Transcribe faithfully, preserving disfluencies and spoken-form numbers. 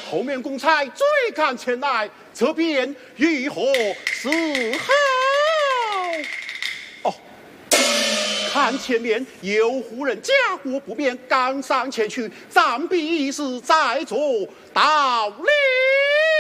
后面公差追赶前来，这边如何是好？哦，看前面有户人家国不便，赶上前去，暂避是在做道理。